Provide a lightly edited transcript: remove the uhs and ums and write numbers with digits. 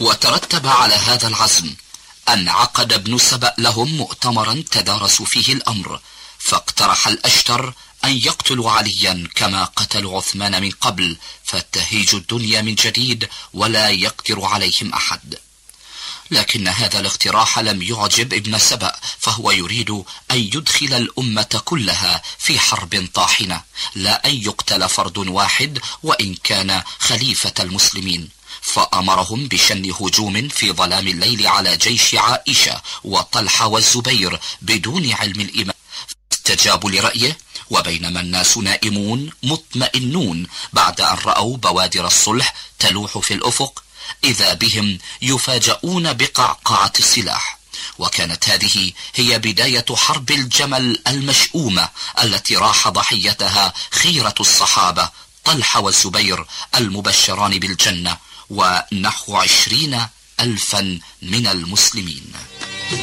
وترتب على هذا العزم أن عقد ابن سبأ لهم مؤتمرا تدارسوا فيه الأمر، فاقترح الأشتر أن يقتلوا عليا كما قتلوا عثمان من قبل، فتهيج الدنيا من جديد ولا يقدر عليهم أحد. لكن هذا الاقتراح لم يعجب ابن سبأ، فهو يريد أن يدخل الأمة كلها في حرب طاحنة، لا أن يقتل فرد واحد وإن كان خليفة المسلمين. فأمرهم بشن هجوم في ظلام الليل على جيش عائشة وطلحة والزبير بدون علم الإمام، فاستجابوا لرأيه. وبينما الناس نائمون مطمئنون بعد أن رأوا بوادر الصلح تلوح في الأفق، إذا بهم يفاجؤون بقعقعة السلاح. وكانت هذه هي بداية حرب الجمل المشؤومة التي راح ضحيتها خيرة الصحابة طلحة والزبير المبشران بالجنة ونحو 20,000 من المسلمين.